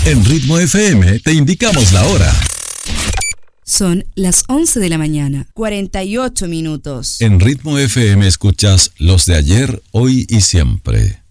En Ritmo FM te indicamos la hora. Son las 11 de la mañana, 48 minutos. En Ritmo FM escuchas los de ayer, hoy y siempre.